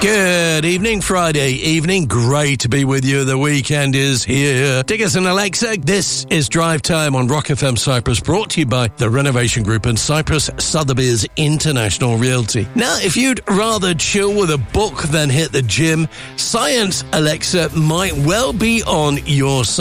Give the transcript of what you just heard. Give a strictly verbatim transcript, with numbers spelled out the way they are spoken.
Good evening, Friday evening. Great to be with you. The weekend is here. Diggers and Alexa, this is Drive Time on Rock F M Cyprus, brought to you by the Renovation Group and Cyprus Sotheby's International Realty. Now, if you'd rather chill with a book than hit the gym, Science Alexa might well be on your side.